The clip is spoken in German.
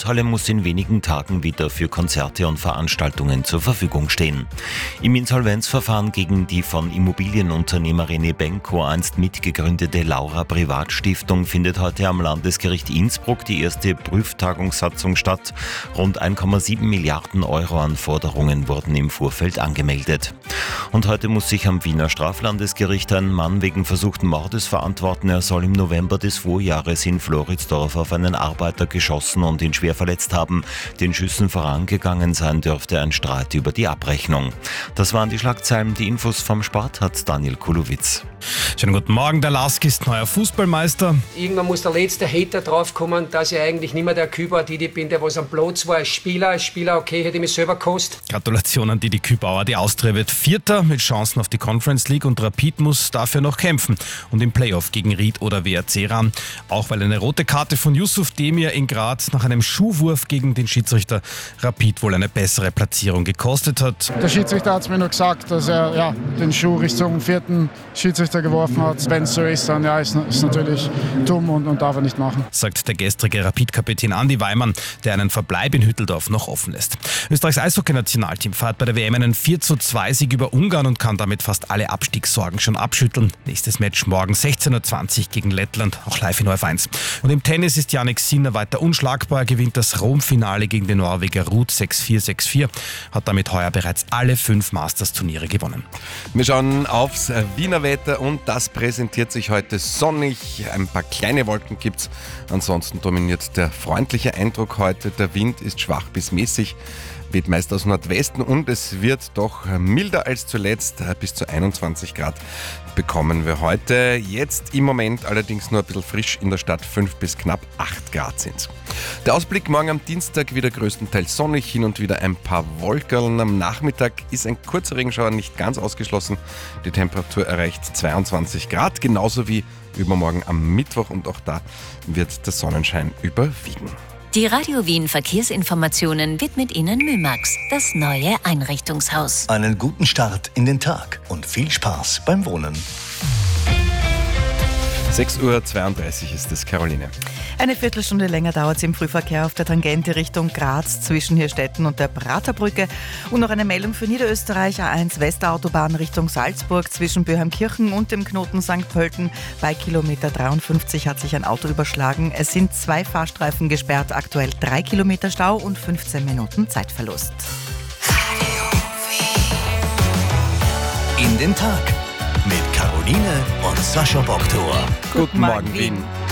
Sporthalle muss in wenigen Tagen wieder für Konzerte und Veranstaltungen zur Verfügung stehen. Im Insolvenzverfahren gegen die von Immobilienunternehmer René Benko einst mitgegründete Laura Privatstiftung findet heute am Landesgericht Innsbruck die erste Prüftagungssatzung statt. Rund 1,7 Milliarden Euro an Forderungen wurden im Vorfeld angemeldet. Und heute muss sich am Wiener Straflandesgericht ein Mann wegen versuchten Mordes verantworten. Er soll im November des Vorjahres in Floridsdorf auf einen Arbeiter geschossen und ihn schwer verletzt haben. Den Schüssen vorangegangen sein dürfte ein Streit über die Abrechnung. Das waren die Schlagzeilen. Die Infos vom Sport hat Daniel Kulowitz. Schönen guten Morgen, der Lask ist neuer Fußballmeister. Irgendwann muss der letzte Hater draufkommen, dass ich eigentlich nicht mehr der Kübauer Didi bin, der was am Platz war als Spieler. Als Spieler, okay, hätte ich mich selber gekostet. Gratulation an Didi Kübauer. Die Austria wird Vierter mit Chancen auf die Conference League und Rapid muss dafür noch kämpfen und im Playoff gegen Ried oder WRC ran. Auch weil eine rote Karte von Yusuf Demir in Graz nach einem Schuhwurf gegen den Schiedsrichter Rapid wohl eine bessere Platzierung gekostet hat. Der Schiedsrichter hat mir nur gesagt, dass er den Schuh Richtung vierten Schiedsrichter geworfen hat. Wenn es so ist, dann ist natürlich dumm und darf er nicht machen. Sagt der gestrige Rapid-Kapitän Andi Weimann, der einen Verbleib in Hütteldorf noch offen lässt. Österreichs Eishockey-Nationalteam feiert bei der WM einen 4:2-Sieg über Ungarn und kann damit fast alle Abstiegssorgen schon abschütteln. Nächstes Match morgen 16:20 Uhr gegen Lettland, auch live in ORF1. Und im Tennis ist Jannik Sinner weiter unschlagbar. Er gewinnt das Rom-Finale gegen den Norweger Ruud 6-4, 6-4. Hat damit heuer bereits alle 5 Masters-Turniere gewonnen. Wir schauen aufs Wiener Wetter und das präsentiert sich heute sonnig. Ein paar kleine Wolken gibt's. Ansonsten dominiert der freundliche Eindruck heute. Der Wind ist schwach bis mäßig, weht meist aus Nordwesten und es wird doch milder als zuletzt. Bis zu 21 Grad bekommen wir heute. Jetzt im Moment allerdings nur ein bisschen frisch in der Stadt, 5 bis knapp 8 Grad sind's. Der Ausblick morgen am Dienstag wieder größtenteils sonnig, hin und wieder ein paar Wolkerln. Am Nachmittag ist ein kurzer Regenschauer nicht ganz ausgeschlossen. Die Temperatur erreicht 22 Grad, genauso wie übermorgen am Mittwoch und auch da wird der Sonnenschein überwiegen. Die Radio Wien Verkehrsinformationen widmet Ihnen Mymax, das neue Einrichtungshaus. Einen guten Start in den Tag und viel Spaß beim Wohnen. 6:32 Uhr ist es, Caroline. Eine Viertelstunde länger dauert es im Frühverkehr auf der Tangente Richtung Graz zwischen Hirstetten und der Praterbrücke. Und noch eine Meldung für Niederösterreich, A1 Westautobahn Richtung Salzburg zwischen Böheimkirchen und dem Knoten St. Pölten. Bei Kilometer 53 hat sich ein Auto überschlagen. Es sind 2 Fahrstreifen gesperrt, aktuell 3 Kilometer Stau und 15 Minuten Zeitverlust. In den Tag mit Caroline und Sascha Boktor. Guten Morgen, Wien.